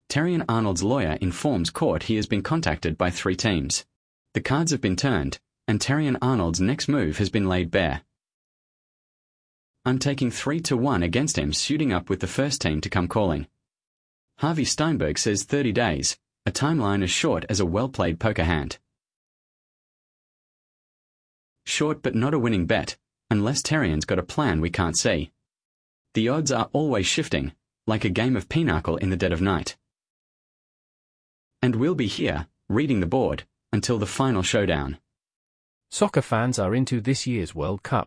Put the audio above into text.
Terrion Arnold's lawyer informs court he has been contacted by 3 teams. The cards have been turned, and Terrion Arnold's next move has been laid bare. I'm taking 3-1 against him suiting up with the first team to come calling. Harvey Steinberg says 30 days, a timeline as short as a well-played poker hand. Short but not a winning bet, unless Terrion's got a plan we can't see. The odds are always shifting, like a game of pinochle in the dead of night. And we'll be here, reading the board, until the final showdown. Soccer fans are into this year's World Cup.